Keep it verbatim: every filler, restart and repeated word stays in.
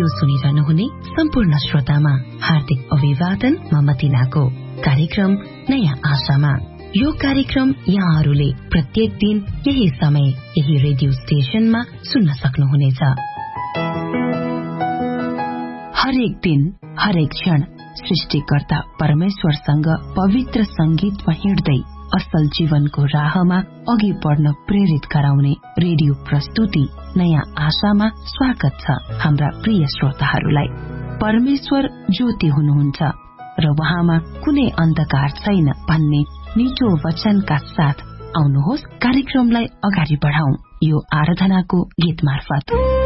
Radio सुनिरहनुहुने सम्पूर्ण श्रोतामा हार्दिक अभिवादन म मतिनाको। कार्यक्रम नयाँ आशामा यो कार्यक्रम यहाँहरूले प्रत्येक दिन यही समय यही रेडियो स्टेशनमा सुन्न सक्नुहुनेछ। हरेक दिन हरेक क्षण सृष्टिकर्ता परमेश्वरसँग पवित्र संगीतमा हिँड्दै असल जीवनको राहमा अघि बढ्न प्रेरित गराउने रेडियो प्रस्तुति नयाँ आशामा स्वागत छ। हाम्रा प्रिय श्रोताहरूलाई परमेश्वर ज्योति हुनुहुन्छ र वहाँमा कुनै अन्धकार छैन भन्ने मिठो वचनका साथ आउनुहोस् कार्यक्रमलाई अगाडि बढाउँ यो आराधनाको गीत मार्फत।